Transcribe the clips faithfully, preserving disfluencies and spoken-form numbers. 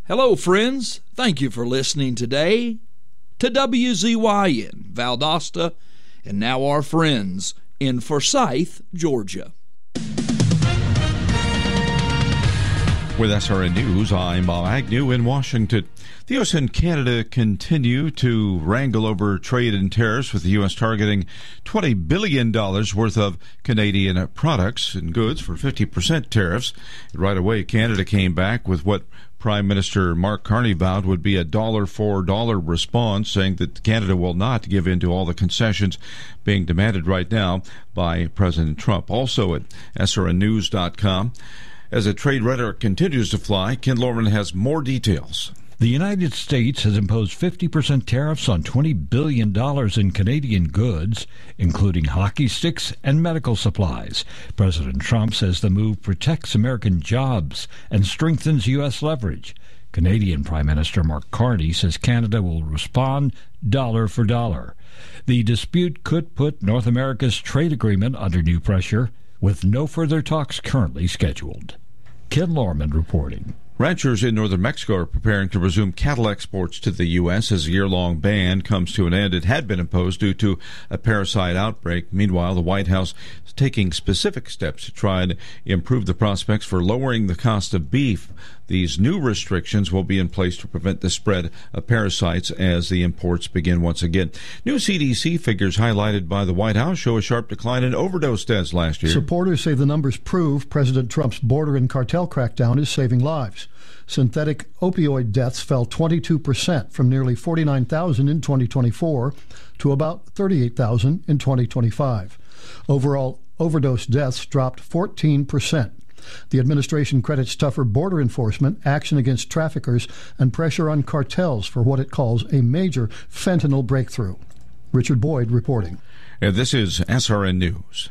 Hello, friends. Thank you for listening today to W Z Y N, Valdosta, and now our friends in Forsyth, Georgia. With S R N News, I'm Bob Agnew in Washington. The U S and Canada continue to wrangle over trade and tariffs, with the U S targeting twenty billion dollars worth of Canadian products and goods for fifty percent tariffs. Right away, Canada came back with what Prime Minister Mark Carney vowed would be a dollar for dollar response, saying that Canada will not give in to all the concessions being demanded right now by President Trump. Also at S R N news dot com. As the trade rhetoric continues to fly, Ken Lorman has more details. The United States has imposed fifty percent tariffs on twenty billion dollars in Canadian goods, including hockey sticks and medical supplies. President Trump says the move protects American jobs and strengthens U S leverage. Canadian Prime Minister Mark Carney says Canada will respond dollar for dollar. The dispute could put North America's trade agreement under new pressure, with no further talks currently scheduled. Ken Lorman reporting. Ranchers in northern Mexico are preparing to resume cattle exports to the U S as a year-long ban comes to an end. It had been imposed due to a parasite outbreak. Meanwhile, the White House is taking specific steps to try and improve the prospects for lowering the cost of beef. These new restrictions will be in place to prevent the spread of parasites as the imports begin once again. New C D C figures highlighted by the White House show a sharp decline in overdose deaths last year. Supporters say the numbers prove President Trump's border and cartel crackdown is saving lives. Synthetic opioid deaths fell twenty-two percent from nearly forty-nine thousand in twenty twenty-four to about thirty-eight thousand in twenty twenty-five. Overall overdose deaths dropped fourteen percent. The administration credits tougher border enforcement, action against traffickers, and pressure on cartels for what it calls a major fentanyl breakthrough. Richard Boyd reporting. And this is S R N News.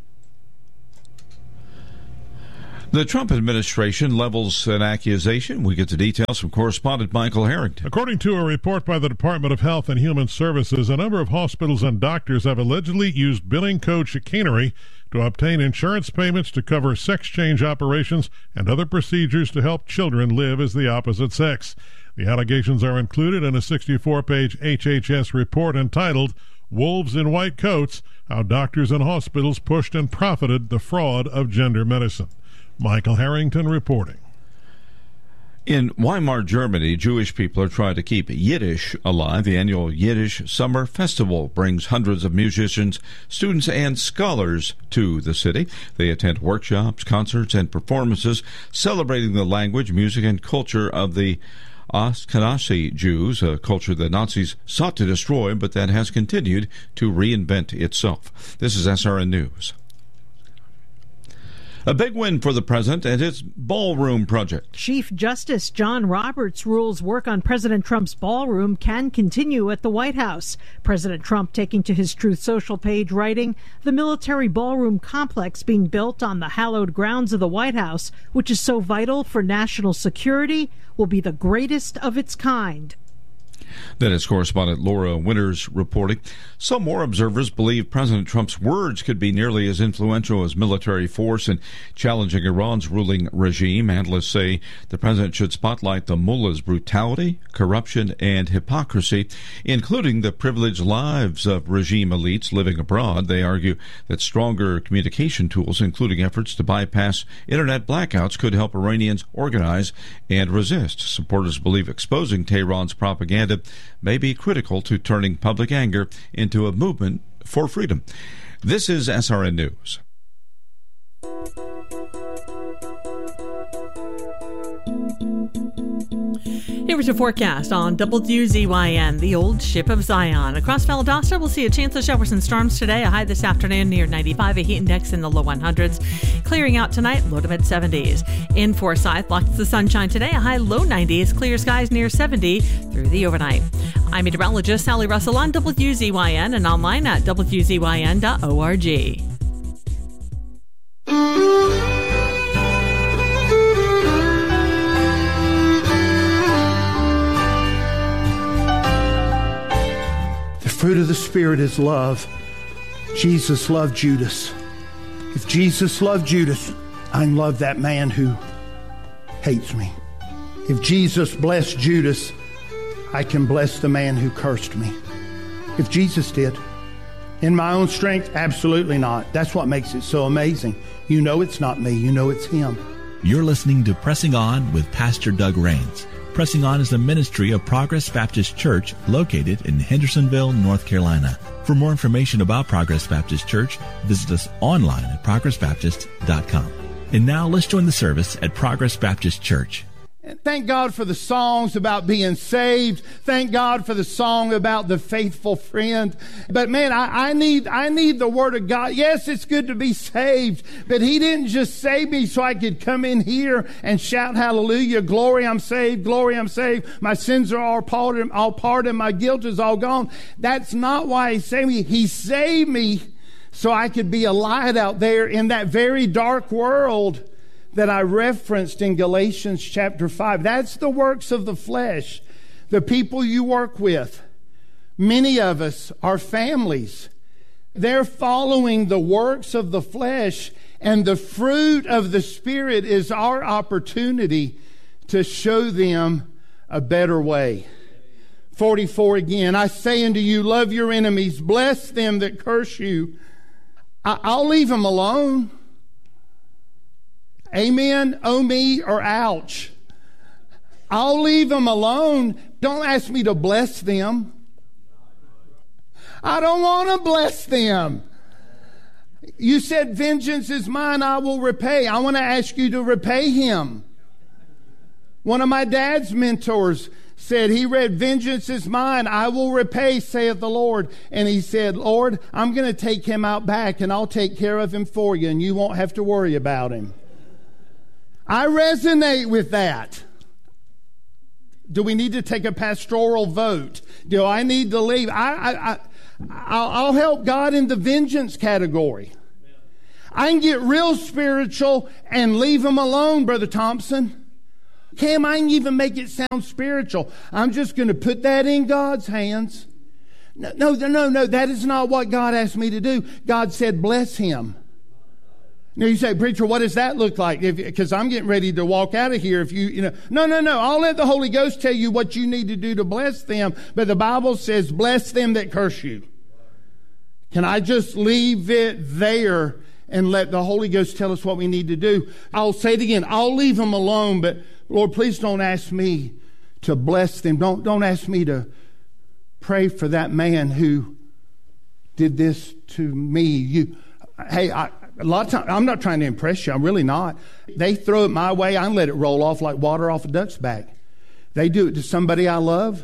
The Trump administration levels an accusation. We get the details from correspondent Michael Harrington. According to a report by the Department of Health and Human Services, a number of hospitals and doctors have allegedly used billing code chicanery to obtain insurance payments to cover sex change operations and other procedures to help children live as the opposite sex. The allegations are included in a sixty-four page H H S report entitled Wolves in White Coats: How Doctors and Hospitals Pushed and Profited the Fraud of Gender Medicine. Michael Harrington reporting. In Weimar, Germany, Jewish people are trying to keep Yiddish alive. The annual Yiddish Summer Festival brings hundreds of musicians, students, and scholars to the city. They attend workshops, concerts, and performances celebrating the language, music, and culture of the Ashkenazi Jews, a culture the Nazis sought to destroy, but that has continued to reinvent itself. This is S R N News. A big win for the president and his ballroom project. Chief Justice John Roberts rules work on President Trump's ballroom can continue at the White House. President Trump taking to his Truth Social page, writing, "The military ballroom complex being built on the hallowed grounds of the White House, which is so vital for national security, will be the greatest of its kind." That is correspondent Laura Winters reporting. Some more observers believe President Trump's words could be nearly as influential as military force in challenging Iran's ruling regime. Analysts say the president should spotlight the mullahs' brutality, corruption, and hypocrisy, including the privileged lives of regime elites living abroad. They argue that stronger communication tools, including efforts to bypass internet blackouts, could help Iranians organize and resist. Supporters believe exposing Tehran's propaganda may be critical to turning public anger into a movement for freedom. This is S R N News. Here's your forecast on W Z Y N, the old ship of Zion. Across Valdosta, we'll see a chance of showers and storms today. A high this afternoon near ninety-five, a heat index in the low hundreds. Clearing out tonight, low to mid seventies. In Forsyth, lots of sunshine today. A high low nineties. Clear skies near seventy through the overnight. I'm meteorologist Sally Russell on W Z Y N and online at W Z Y N dot org. The fruit of the Spirit is love. Jesus loved Judas. If Jesus loved Judas, I can love that man who hates me. If Jesus blessed Judas, I can bless the man who cursed me. If Jesus did. In my own strength? Absolutely not. That's what makes it so amazing. You know it's not me. You know it's him. You're listening to Pressing On with Pastor Doug Rains. Pressing On is the ministry of Progress Baptist Church located in Hendersonville, North Carolina. For more information about Progress Baptist Church, visit us online at progress baptist dot com. And now let's join the service at Progress Baptist Church. Thank God for the songs about being saved. Thank God for the song about the faithful friend. But man, I, I need I need the Word of God. Yes, it's good to be saved, but He didn't just save me so I could come in here and shout hallelujah, glory, I'm saved, glory, I'm saved. My sins are all pardoned, all pardoned, my guilt is all gone. That's not why He saved me. He saved me so I could be a light out there in that very dark world that I referenced in Galatians chapter five. That's the works of the flesh. The people you work with. Many of us are families. They're following the works of the flesh, and the fruit of the Spirit is our opportunity to show them a better way. forty-four again, I say unto you, love your enemies, bless them that curse you. I- I'll leave them alone. Amen, oh me, or ouch. I'll leave them alone. Don't ask me to bless them. I don't want to bless them. You said, vengeance is mine, I will repay. I want to ask you to repay him. One of my dad's mentors said, he read, vengeance is mine, I will repay, saith the Lord. And he said, Lord, I'm going to take him out back and I'll take care of him for you and you won't have to worry about him. I resonate with that. Do we need to take a pastoral vote? Do I need to leave? I, I, I, I'll, I'll help God in the vengeance category. I can get real spiritual and leave him alone, Brother Thompson. Cam, I can even make it sound spiritual. I'm just going to put that in God's hands. No, no, no, no. That is not what God asked me to do. God said, bless him. Now you say, preacher, what does that look like? Because I'm getting ready to walk out of here. If you, you know, no, no, no. I'll let the Holy Ghost tell you what you need to do to bless them. But the Bible says, bless them that curse you. Can I just leave it there and let the Holy Ghost tell us what we need to do? I'll say it again. I'll leave them alone, but Lord, please don't ask me to bless them. Don't, don't ask me to pray for that man who did this to me. You, hey, I, A lot of times, I'm not trying to impress you. I'm really not. They throw it my way. I let it roll off like water off a duck's back. They do it to somebody I love.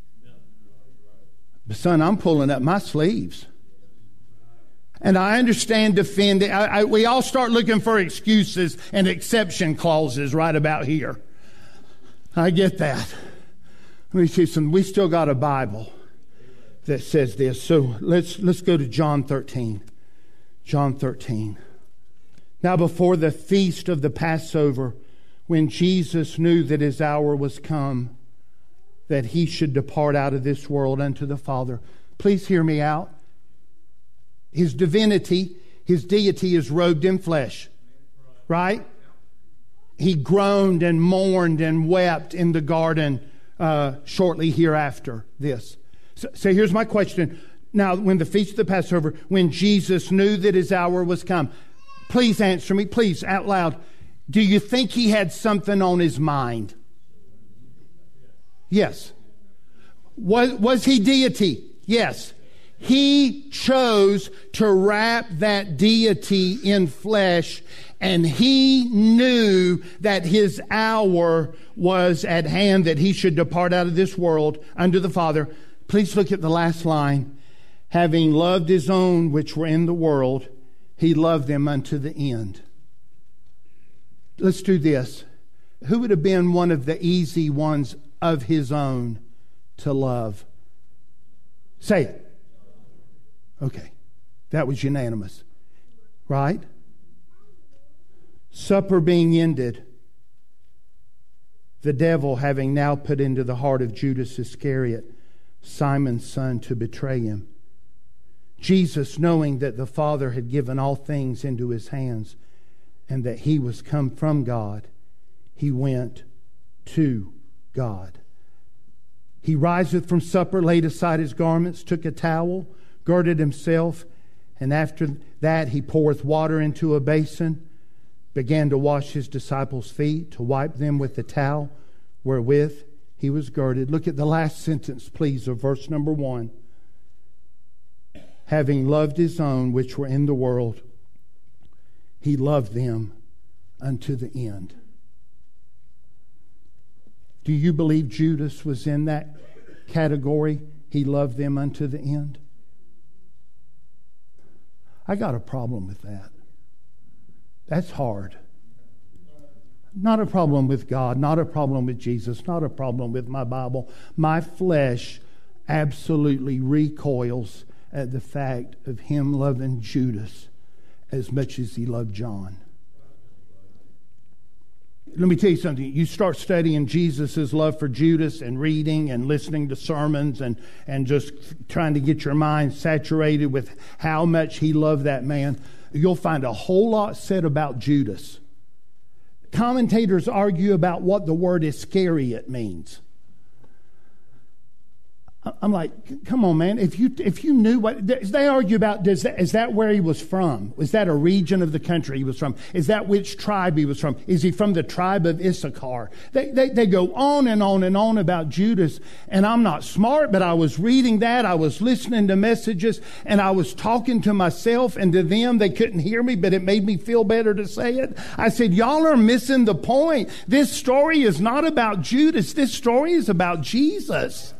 But son, I'm pulling up my sleeves. And I understand defending. I, I, we all start looking for excuses and exception clauses right about here. I get that. Let me see some. We still got a Bible that says this. So let's let's go to John thirteen. John thirteen. Now before the feast of the Passover, when Jesus knew that his hour was come, that he should depart out of this world unto the Father. Please hear me out. His divinity, his deity is robed in flesh. Right? He groaned and mourned and wept in the garden uh, shortly hereafter this. So, so here's my question. Now, when the feast of the Passover, when Jesus knew that his hour was come, please answer me, please, out loud. Do you think he had something on his mind? Yes. Was, was he deity? Yes. He chose to wrap that deity in flesh, and he knew that his hour was at hand, that he should depart out of this world unto the Father. Please look at the last line. Having loved his own which were in the world, he loved them unto the end. Let's do this. Who would have been one of the easy ones of his own to love? Say it. Okay. That was unanimous. Right? Supper being ended, the devil having now put into the heart of Judas Iscariot, Simon's son, to betray him. Jesus, knowing that the Father had given all things into his hands and that he was come from God, he went to God. He riseth from supper, laid aside his garments, took a towel, girded himself, and after that he poureth water into a basin, began to wash his disciples' feet, to wipe them with the towel wherewith he was girded. Look at the last sentence, please, of verse number one. Having loved his own which were in the world, he loved them unto the end. Do you believe Judas was in that category? He loved them unto the end. I got a problem with that. That's hard. Not a problem with God, not a problem with Jesus, not a problem with my Bible. My flesh absolutely recoils at the fact of him loving Judas as much as he loved John. Let me tell you something. You start studying Jesus' love for Judas and reading and listening to sermons and, and just trying to get your mind saturated with how much he loved that man, you'll find a whole lot said about Judas. Commentators argue about what the word Iscariot means. I'm like, come on, man. If you if you knew what... They argue about, does that, is that where he was from? Was that a region of the country he was from? Is that which tribe he was from? Is he from the tribe of Issachar? They, they, they go on and on and on about Judas. And I'm not smart, but I was reading that. I was listening to messages. And I was talking to myself and to them. They couldn't hear me, but it made me feel better to say it. I said, y'all are missing the point. This story is not about Judas. This story is about Jesus.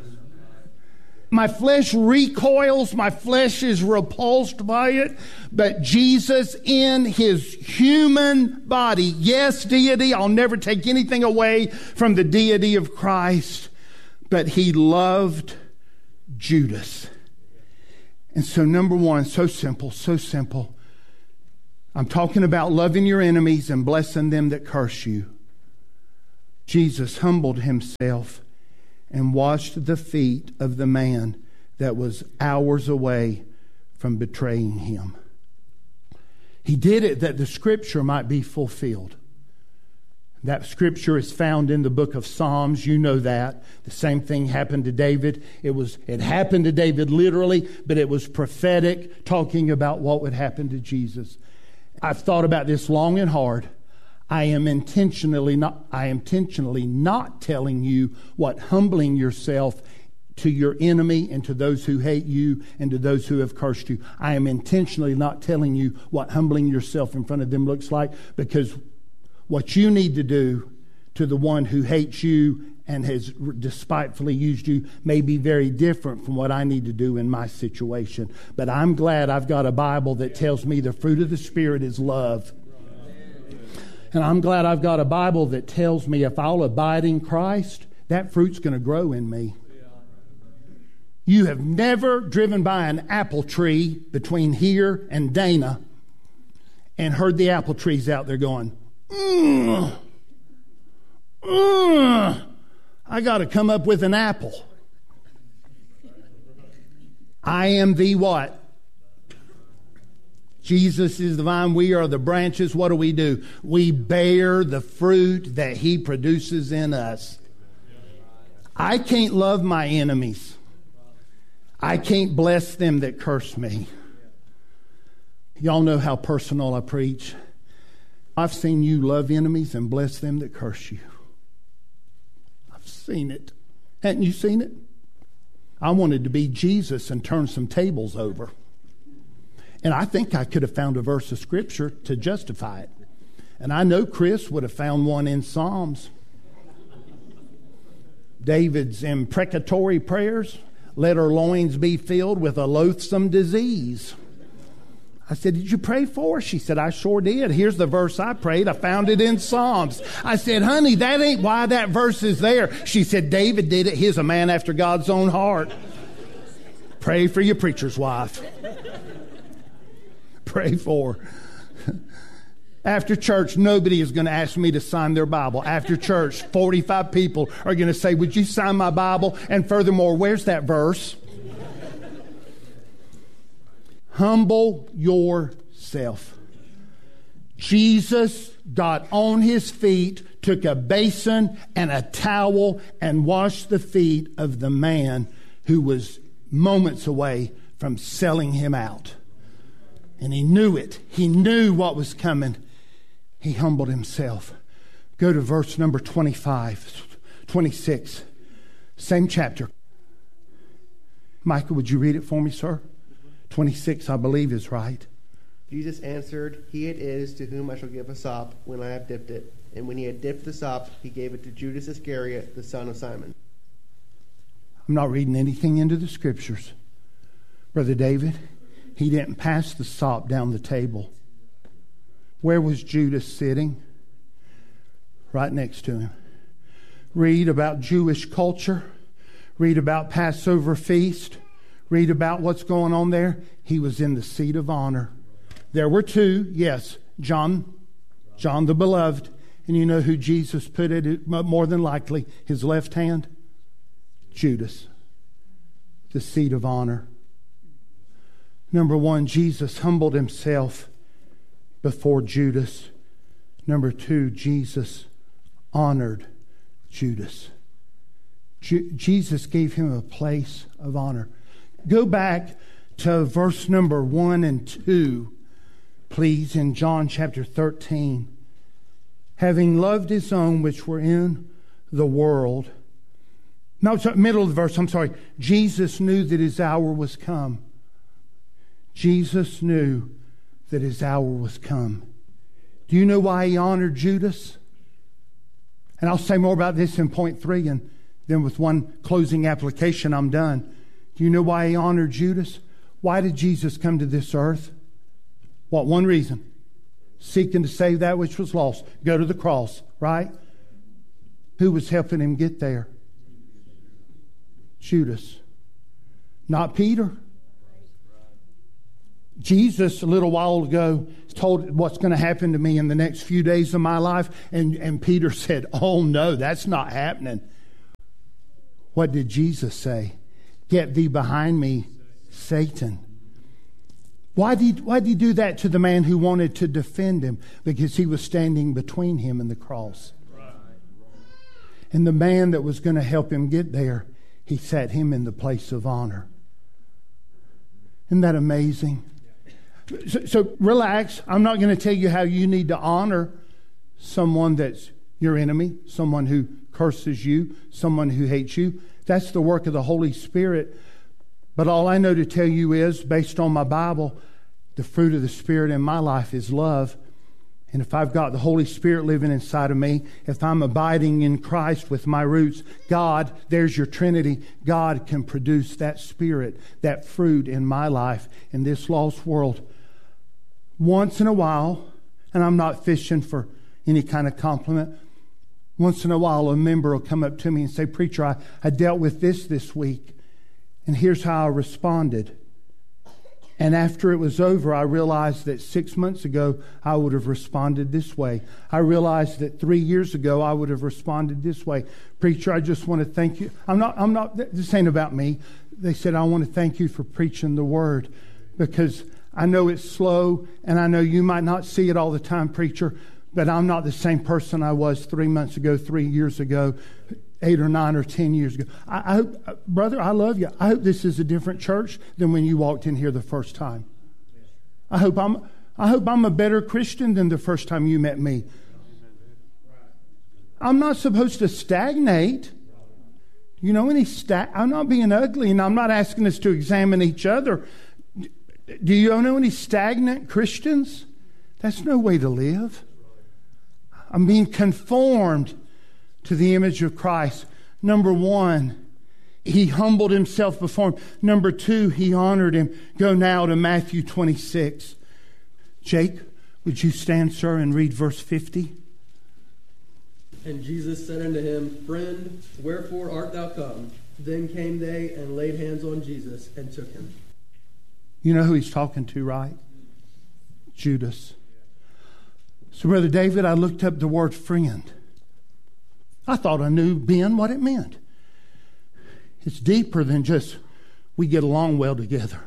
My flesh recoils. My flesh is repulsed by it. But Jesus in his human body, yes, deity. I'll never take anything away from the deity of Christ. But he loved Judas. And so number one, so simple, so simple. I'm talking about loving your enemies and blessing them that curse you. Jesus humbled himself and washed the feet of the man that was hours away from betraying him. He did it that the scripture might be fulfilled. That scripture is found in the book of Psalms. You know that. The same thing happened to David. It was, it happened to David literally, but it was prophetic, talking about what would happen to Jesus. I've thought about this long and hard. I am intentionally not, I am intentionally not telling you what humbling yourself to your enemy and to those who hate you and to those who have cursed you. I am intentionally not telling you what humbling yourself in front of them looks like, because what you need to do to the one who hates you and has despitefully used you may be very different from what I need to do in my situation. But I'm glad I've got a Bible that tells me the fruit of the Spirit is love. And I'm glad I've got a Bible that tells me if I'll abide in Christ, that fruit's going to grow in me. You have never driven by an apple tree between here and Dana and heard the apple trees out there going, mm, mm, I got to come up with an apple. I am the what? Jesus is the vine, we are the branches. What do we do? We bear the fruit that he produces in us. I can't love my enemies. I can't bless them that curse me. Y'all know how personal I preach. I've seen you love enemies and bless them that curse you. I've seen it. Hadn't you seen it? I wanted to be Jesus and turn some tables over. And I think I could have found a verse of Scripture to justify it. And I know Chris would have found one in Psalms. David's imprecatory prayers. Let her loins be filled with a loathsome disease. I said, did you pray for her? She said, I sure did. Here's the verse I prayed. I found it in Psalms. I said, honey, that ain't why that verse is there. She said, David did it. He's a man after God's own heart. Pray for your preacher's wife. Pray for. After church, nobody is going to ask me to sign their Bible. After church, forty-five people are going to say, would you sign my Bible? And furthermore, where's that verse? Humble yourself. Jesus got on his feet took a basin and a towel and washed the feet of the man who was moments away from selling him out. And he knew it. He knew what was coming. He humbled himself. Go to verse number twenty-five, twenty-six. Same chapter. Michael, would you read it for me, sir? twenty-six, I believe, is right. Jesus answered, He it is to whom I shall give a sop when I have dipped it. And when he had dipped the sop, he gave it to Judas Iscariot, the son of Simon. I'm not reading anything into the scriptures. Brother David, he didn't pass the sop down the table. Where was Judas sitting? Right next to him. Read about Jewish culture. Read about Passover feast. Read about what's going on there. He was in the seat of honor. There were two, yes, John, John the Beloved. And you know who Jesus put it, more than likely, his left hand? Judas. The seat of honor. Number one, Jesus humbled himself before Judas. Number two, Jesus honored Judas. Ju- Jesus gave him a place of honor. Go back to verse number one and two, please, in John chapter thirteen. Having loved his own which were in the world. No, middle of the verse, I'm sorry. Jesus knew that his hour was come. Jesus knew that his hour was come. Do you know why he honored Judas? And I'll say more about this in point three, and then with one closing application, I'm done. Do you know why he honored Judas? Why did Jesus come to this earth? What, one reason? Seeking to save that which was lost. Go to the cross, right? Who was helping him get there? Judas. Not Peter. Jesus, a little while ago, told what's going to happen to me in the next few days of my life. And, and Peter said, oh no, that's not happening. What did Jesus say? Get thee behind me, Satan. Why did, why did he do that to the man who wanted to defend him? Because he was standing between him and the cross. And the man that was going to help him get there, he sat him in the place of honor. Isn't that amazing? So, so relax. I'm not going to tell you how you need to honor someone that's your enemy, someone who curses you, someone who hates you. That's the work of the Holy Spirit. But all I know to tell you is, based on my Bible, the fruit of the Spirit in my life is love. And if I've got the Holy Spirit living inside of me, if I'm abiding in Christ with my roots, God, there's your Trinity, God can produce that Spirit, that fruit in my life, in this lost world. Once in a while, and I'm not fishing for any kind of compliment, once in a while a member will come up to me and say, Preacher, I, I dealt with this this week, and here's how I responded. And after it was over, I realized that six months ago, I would have responded this way. I realized that three years ago, I would have responded this way. Preacher, I just want to thank you. I'm not, I'm not, this ain't about me. They said, I want to thank you for preaching the word, because I know it's slow, and I know you might not see it all the time, preacher, but I'm not the same person I was three months ago, three years ago, eight or nine or ten years ago. I, I hope, brother, I love you. I hope this is a different church than when you walked in here the first time. I hope I'm, I hope I'm a better Christian than the first time you met me. I'm not supposed to stagnate. You know any sta- I'm not being ugly, and I'm not asking us to examine each other. Do you know any stagnant Christians? That's no way to live. I'm being conformed to the image of Christ. Number one, he humbled himself before him. Number two, he honored him. Go now to Matthew twenty-six. Jake, would you stand, sir, and read verse fifty? And Jesus said unto him, Friend, wherefore art thou come? Then came they and laid hands on Jesus and took him. You know who he's talking to, right? Judas. So, Brother David, I looked up the word friend. I thought I knew, Ben, what it meant. It's deeper than just we get along well together.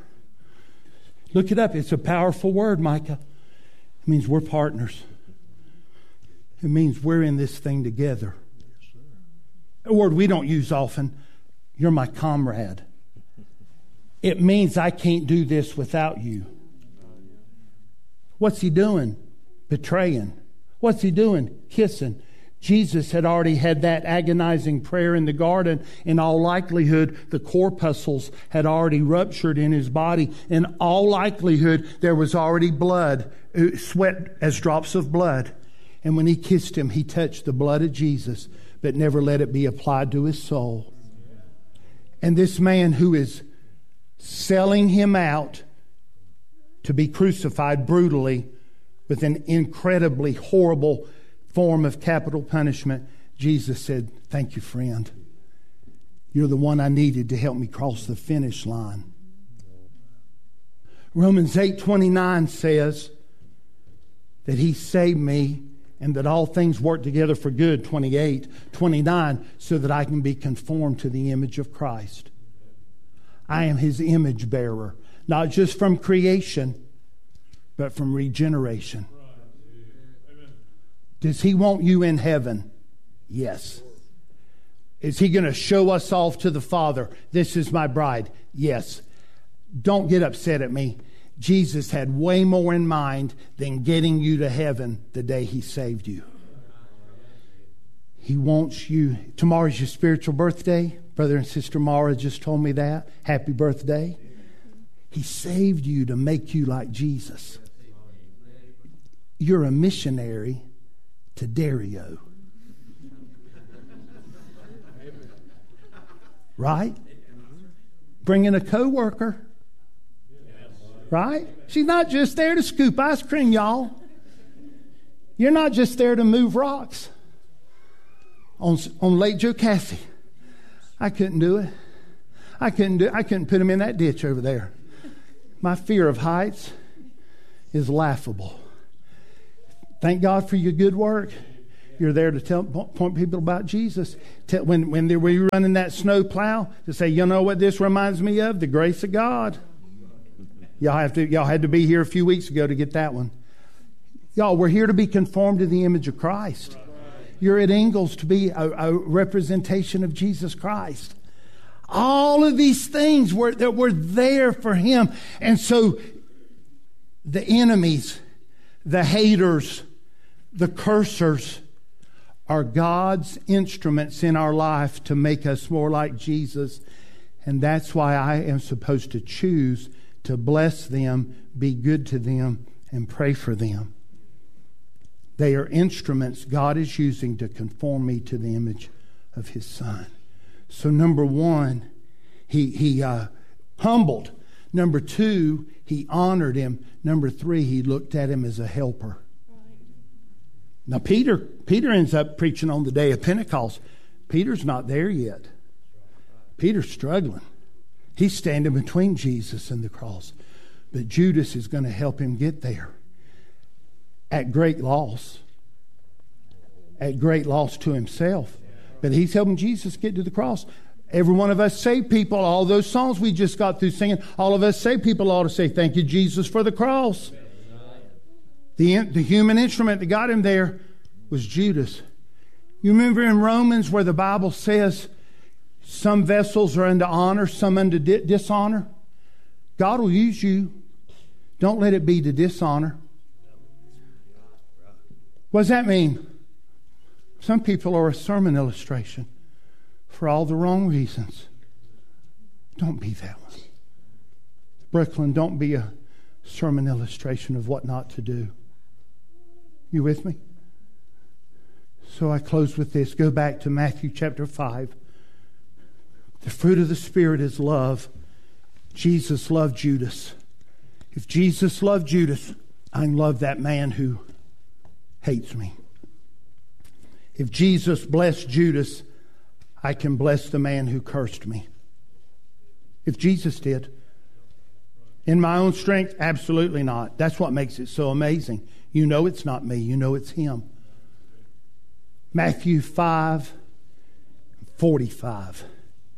Look it up. It's a powerful word, Micah. It means we're partners. It means we're in this thing together. A word we don't use often. You're my comrade. It means I can't do this without you. What's he doing? Betraying. What's he doing? Kissing. Jesus had already had that agonizing prayer in the garden. In all likelihood, the corpuscles had already ruptured in his body. In all likelihood, there was already blood, sweat as drops of blood. And when he kissed him, he touched the blood of Jesus, but never let it be applied to his soul. And this man who is selling him out to be crucified brutally with an incredibly horrible form of capital punishment, Jesus said, thank you, friend. You're the one I needed to help me cross the finish line. Romans eight twenty-nine says that he saved me and that all things work together for good, twenty-eight, twenty-nine, so that I can be conformed to the image of Christ. I am his image bearer, not just from creation, but from regeneration. Does he want you in heaven? Yes. Is he going to show us off to the Father? This is my bride. Yes. Don't get upset at me. Jesus had way more in mind than getting you to heaven the day he saved you. He wants you. Tomorrow's your spiritual birthday. Brother and Sister Mara just told me that. Happy birthday. He saved you to make you like Jesus. You're a missionary to Dario. Right? Bringing a co-worker. Right? She's not just there to scoop ice cream, y'all. You're not just there to move rocks on, on Lake Jocassee. I couldn't do it. I couldn't do I couldn't put him in that ditch over there. My fear of heights is laughable. Thank God for your good work. You're there to tell, point people about Jesus. Tell, when when they were running that snow plow, to say, you know what this reminds me of? The grace of God. Y'all have to. Y'all had to be here a few weeks ago to get that one. Y'all, we're here to be conformed to the image of Christ. You're at Ingalls to be a, a representation of Jesus Christ. All of these things were that were there for him, and so the enemies, the haters, the cursers are God's instruments in our life to make us more like Jesus, and that's why I am supposed to choose to bless them, be good to them, and pray for them. They are instruments God is using to conform me to the image of his Son. So number one, he, he uh, humbled. Number two, he honored him. Number three, he looked at him as a helper. Now Peter, Peter ends up preaching on the day of Pentecost. Peter's not there yet. Peter's struggling. He's standing between Jesus and the cross. But Judas is going to help him get there. At great loss. At great loss to himself. But he's helping Jesus get to the cross. Every one of us saved people, all those songs we just got through singing, all of us saved people ought to say, thank you, Jesus, for the cross. The, the human instrument that got him there was Judas. You remember in Romans where the Bible says, some vessels are unto honor, some unto di- dishonor. God will use you. Don't let it be to dishonor. What does that mean? Some people are a sermon illustration for all the wrong reasons. Don't be that one. Brooklyn, don't be a sermon illustration of what not to do. You with me? So I close with this. Go back to Matthew chapter five. The fruit of the Spirit is love. Jesus loved Judas. If Jesus loved Judas, I can love that man who hates me. If Jesus blessed Judas, I can bless the man who cursed me. If Jesus did. In my own strength, absolutely not. That's what makes it so amazing. You know it's not me. You know it's him. Matthew five forty-five.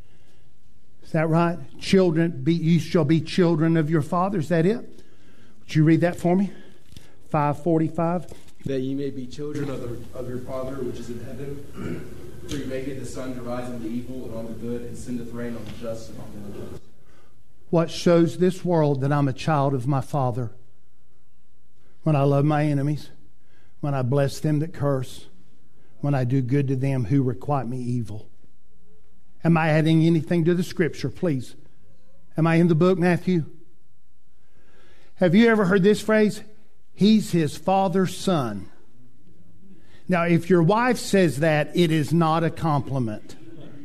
Is that right? Children, be, you shall be children of your Father. Is that it? Would you read that for me? five forty-five. that ye may be children of, the, of your Father which is in heaven. For he maketh the sun to rise on the evil and on the good, and sendeth rain on the just and on the unjust. What shows this world that I'm a child of my Father? When I love my enemies, when I bless them that curse, when I do good to them who requite me evil. Am I adding anything to the Scripture, please? Am I in the book, Matthew? Have you ever heard this phrase? He's his Father's son. Now, if your wife says that, it is not a compliment.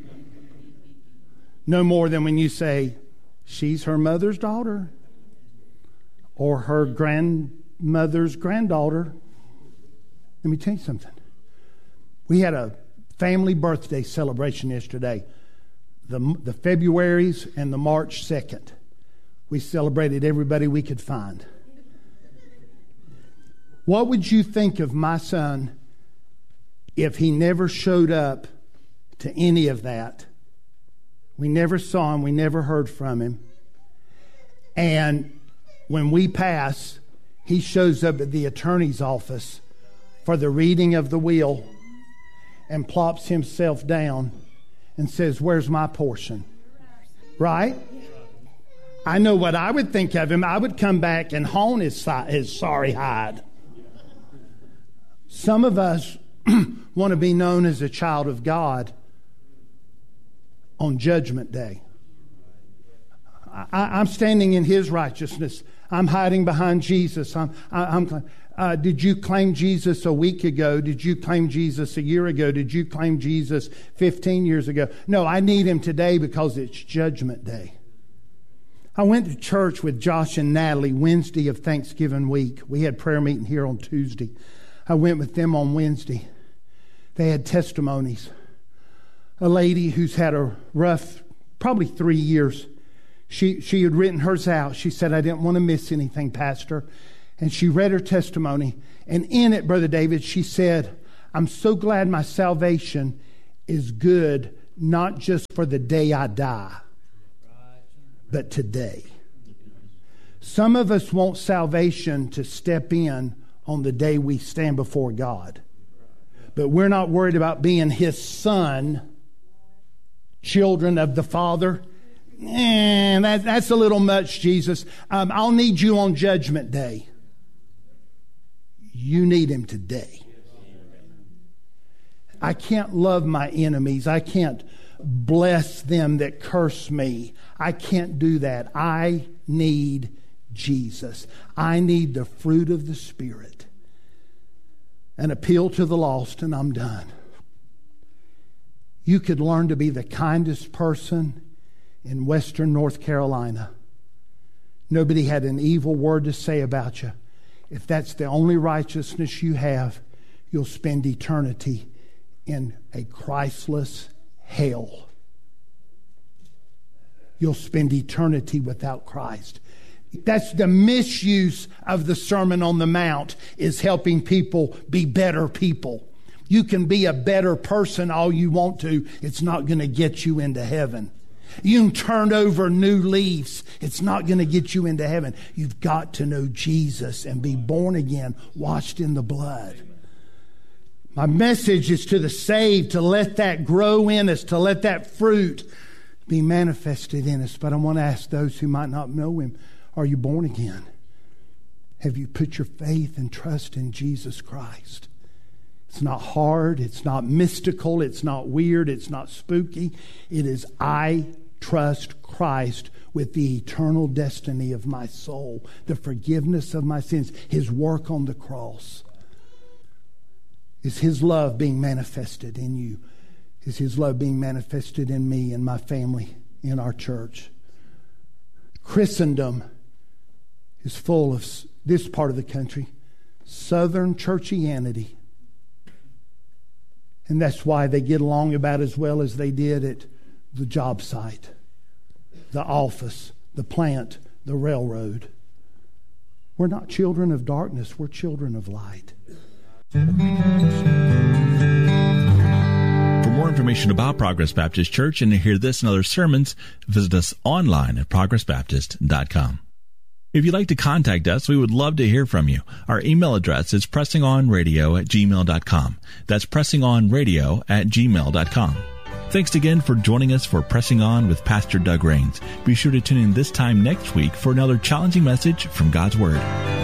No more than when you say, she's her mother's daughter or her grandmother's granddaughter. Let me tell you something. We had a family birthday celebration yesterday. The, the February's and the March second. We celebrated everybody we could find. What would you think of my son if he never showed up to any of that? We never saw him. We never heard from him. And when we pass, he shows up at the attorney's office for the reading of the will and plops himself down and says, where's my portion? Right? I know what I would think of him. I would come back and hone his, his sorry hide. Some of us want to be known as a child of God on Judgment Day. I, I'm standing in his righteousness. I'm hiding behind Jesus. I'm, I, I'm, uh, did you claim Jesus a week ago? Did you claim Jesus a year ago? Did you claim Jesus fifteen years ago? No, I need him today because it's Judgment Day. I went to church with Josh and Natalie Wednesday of Thanksgiving week. We had prayer meeting here on Tuesday. I went with them on Wednesday. They had testimonies. A lady who's had a rough, probably three years. She she had written hers out. She said, I didn't want to miss anything, Pastor. And she read her testimony. And in it, Brother David, she said, I'm so glad my salvation is good, not just for the day I die, but today. Some of us want salvation to step in on the day we stand before God. But we're not worried about being his son, children of the Father. Eh, that, that's a little much, Jesus. Um, I'll need you on Judgment Day. You need him today. I can't love my enemies. I can't bless them that curse me. I can't do that. I need Jesus. I need the fruit of the Spirit. An appeal to the lost, and I'm done. You could learn to be the kindest person in Western North Carolina. Nobody had an evil word to say about you. If that's the only righteousness you have, you'll spend eternity in a Christless hell. You'll spend eternity without Christ. That's the misuse of the Sermon on the Mount, is helping people be better people. You can be a better person all you want to. It's not going to get you into heaven. You can turn over new leaves. It's not going to get you into heaven. You've got to know Jesus and be born again, washed in the blood. My message is to the saved, to let that grow in us, to let that fruit be manifested in us. But I want to ask those who might not know him, are you born again? Have you put your faith and trust in Jesus Christ? It's not hard. It's not mystical. It's not weird. It's not spooky. It is, I trust Christ with the eternal destiny of my soul, the forgiveness of my sins, his work on the cross. Is his love being manifested in you? Is his love being manifested in me and my family, in our church? Christendom is full of, this part of the country, Southern churchianity. And that's why they get along about as well as they did at the job site, the office, the plant, the railroad. We're not children of darkness. We're children of light. For more information about Progress Baptist Church and to hear this and other sermons, visit us online at progress baptist dot com. If you'd like to contact us, we would love to hear from you. Our email address is pressingonradio at gmail dot com. That's pressingonradio at gmail dot com. Thanks again for joining us for Pressing On with Pastor Doug Rains. Be sure to tune in this time next week for another challenging message from God's Word.